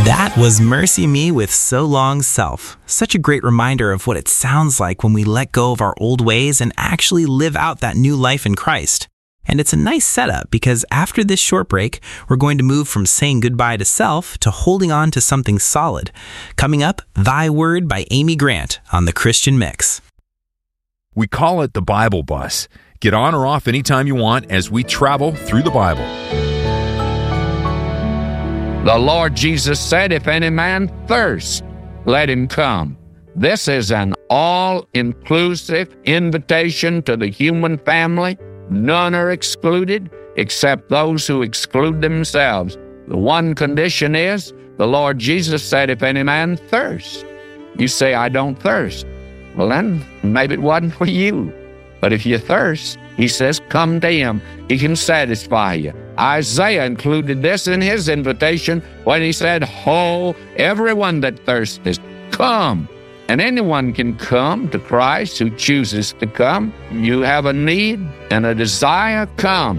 That was Mercy Me with So Long Self. Such a great reminder of what it sounds like when we let go of our old ways and actually live out that new life in Christ. And it's a nice setup because after this short break, we're going to move from saying goodbye to self to holding on to something solid. Coming up, Thy Word by Amy Grant on The Christian Mix. We call it the Bible Bus. Get on or off anytime you want as we travel through the Bible. The Lord Jesus said, if any man thirst, let him come. This is an all-inclusive invitation to the human family. None are excluded except those who exclude themselves. The one condition is, the Lord Jesus said, if any man thirst. You say, I don't thirst. Well, then, maybe it wasn't for you. But if you thirst, he says, come to him. He can satisfy you. Isaiah included this in his invitation when he said, ho, everyone that thirsteth, come. And anyone can come to Christ who chooses to come. You have a need and a desire, come.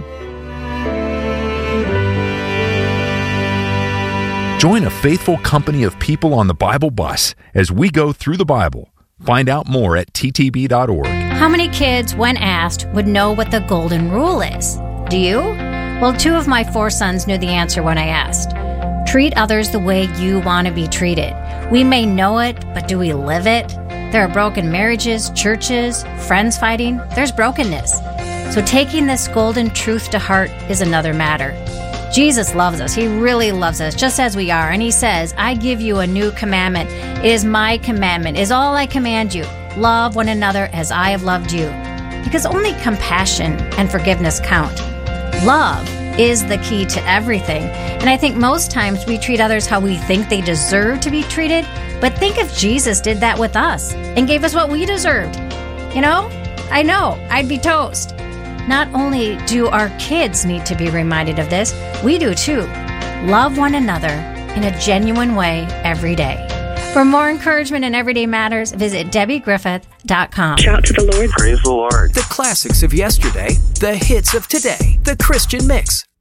Join a faithful company of people on the Bible Bus as we go through the Bible. Find out more at ttb.org. How many kids, when asked, would know what the golden rule is? Do you? Well, 2 of my 4 sons knew the answer when I asked. Treat others the way you want to be treated. We may know it, but do we live it? There are broken marriages, churches, friends fighting. There's brokenness. So taking this golden truth to heart is another matter. Jesus loves us. He really loves us, just as we are. And he says, I give you a new commandment. It is my commandment, is all I command you. Love one another as I have loved you. Because only compassion and forgiveness count. Love is the key to everything. And I think most times we treat others how we think they deserve to be treated. But think if Jesus did that with us and gave us what we deserved. I know, I'd be toast. Not only do our kids need to be reminded of this, we do too. Love one another in a genuine way every day. For more encouragement in everyday matters, visit DebbieGriffith.com. Shout to the Lord. Praise the Lord. The classics of yesterday, the hits of today. The Christian Mix.